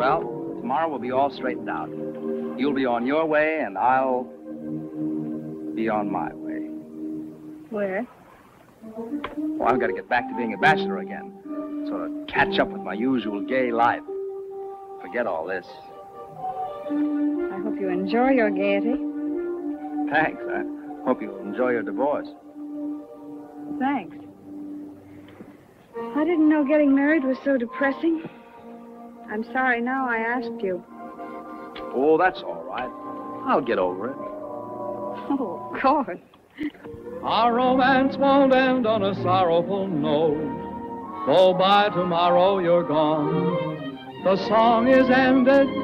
Well, tomorrow we'll be all straightened out. You'll be on your way, and I'll be on my way. Where? Well, I've got to get back to being a bachelor again. Sort of catch up with my usual gay life. Forget all this. I hope you enjoy your gaiety. Thanks. I hope you'll enjoy your divorce. Thanks. I didn't know getting married was so depressing. I'm sorry now I asked you. Oh, that's all right. I'll get over it. Oh, of course. Our romance won't end on a sorrowful note. Though by tomorrow you're gone, the song is ended